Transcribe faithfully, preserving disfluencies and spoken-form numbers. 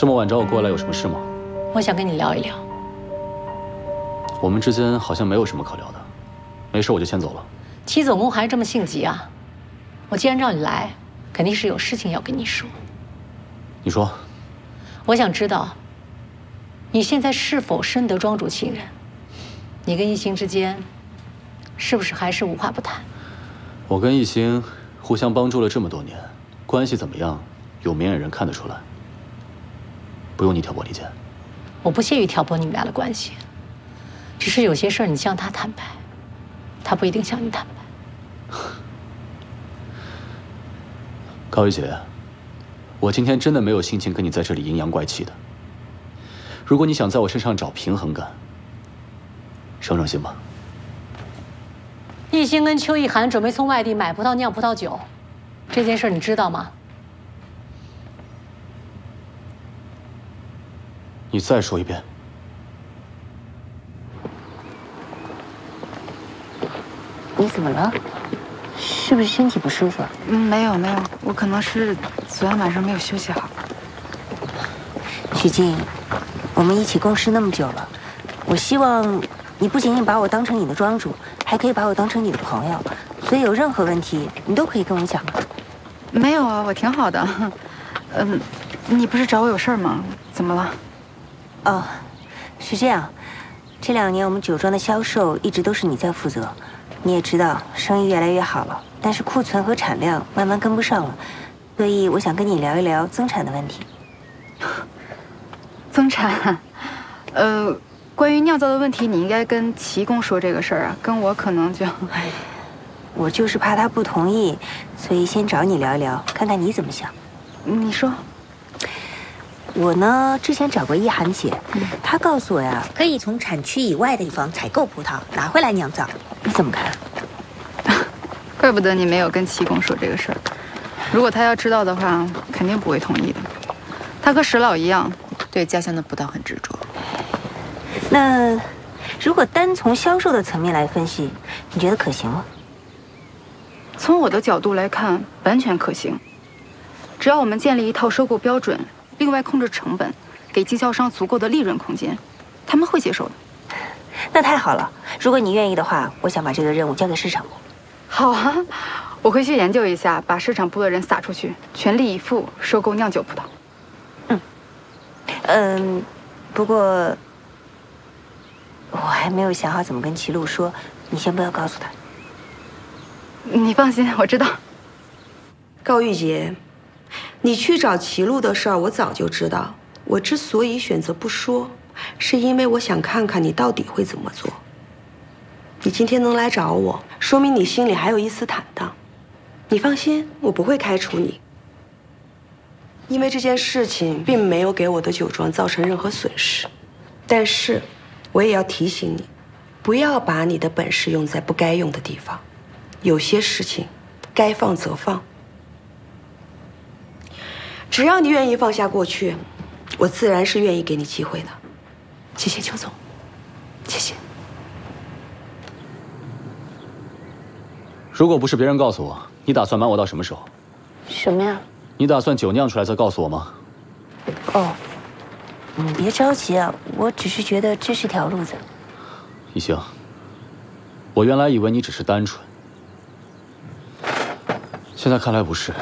这么晚找我过来有什么事吗？ 我想跟你聊一聊。 我们之间好像没有什么可聊的，没事我就先走了。 齐总工还是这么性急啊？我既然让你来，肯定是有事情要跟你说。 你说。 我想知道，你现在是否深得庄主信任？你跟艺兴之间，是不是还是无话不谈？ 我跟艺兴互相帮助了这么多年，关系怎么样，有明眼人看得出来。不用你挑拨离间。 我不屑于挑拨你们俩的关系，只是有些事儿你向他坦白，他不一定向你坦白。 高玉姐，我今天真的没有心情跟你在这里阴阳怪气的。如果你想在我身上找平衡感，省省心吧。 艺兴跟邱意涵准备从外地买葡萄酿葡萄酒，这件事你知道吗？ 你再说一遍。 你怎么了？是不是身体不舒服？ 嗯，没有没有，我可能是昨天晚上没有休息好。 许静，我们一起共事那么久了，我希望你不仅仅把我当成你的庄主，还可以把我当成你的朋友。所以有任何问题，你都可以跟我讲。 没有啊，我挺好的。嗯，你不是找我有事儿吗？怎么了？ 哦，是这样，这两年我们酒庄的销售一直都是你在负责。你也知道，生意越来越好了，但是库存和产量慢慢跟不上了，所以我想跟你聊一聊增产的问题。 增产，呃，关于酿造的问题，你应该跟齐公说这个事儿啊，跟我可能就…… 我就是怕他不同意，所以先找你聊一聊，看看你怎么想。 你说。 我呢，之前找过一涵姐，她告诉我呀，可以从产区以外的地方采购葡萄，拿回来酿造。你怎么看？ 怪不得你没有跟齐公说这个事儿。如果他要知道的话，肯定不会同意的。他和石老一样，对家乡的葡萄很执着。 那如果单从销售的层面来分析，你觉得可行吗？ 从我的角度来看，完全可行。只要我们建立一套收购标准。另外，控制成本，给经销商足够的利润空间，他们会接受的。 那太好了，如果你愿意的话，我想把这个任务交给市场部。 好啊，我会去研究一下，把市场部的人撒出去，全力以赴收购酿酒葡萄。 嗯，嗯，不过我还没有想好怎么跟齐路说，你先不要告诉他。 你放心，我知道。 高玉洁。你去找齐路的事儿，我早就知道。我之所以选择不说，是因为我想看看你到底会怎么做。你今天能来找我，说明你心里还有一丝坦荡。你放心，我不会开除你，因为这件事情并没有给我的酒庄造成任何损失。但是，我也要提醒你，不要把你的本事用在不该用的地方。有些事情，该放则放。只要你愿意放下过去，我自然是愿意给你机会的。谢谢邱总，谢谢。 如果不是别人告诉我，你打算瞒我到什么时候？ 什么呀？ 你打算酒酿出来再告诉我吗？ 哦，你别着急啊，我只是觉得这是条路子。 一兴，我原来以为你只是单纯，现在看来不是。